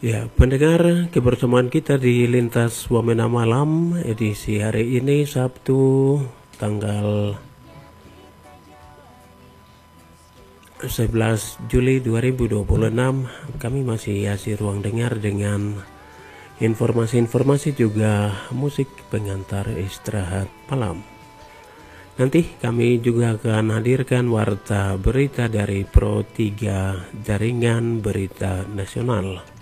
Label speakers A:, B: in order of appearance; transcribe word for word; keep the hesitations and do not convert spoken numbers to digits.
A: Ya, pendengar, kebersamaan kita di Lintas Wamena Malam edisi hari ini Sabtu tanggal sebelas Juli dua ribu dua puluh enam. Kami masih kasih ruang dengar dengan informasi-informasi juga musik pengantar istirahat malam. Nanti kami juga akan hadirkan warta berita dari Pro tiga Jaringan Berita Nasional.